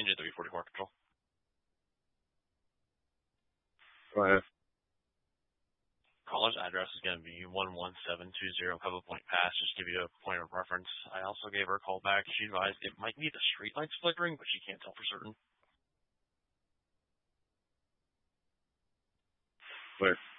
Unit 344 Control. Go ahead. Caller's address is going to be 11720 Pebble Point Pass. Just give you a point of reference. I also gave her a call back. She advised it might be the street lights flickering, but she can't tell for certain. Clear.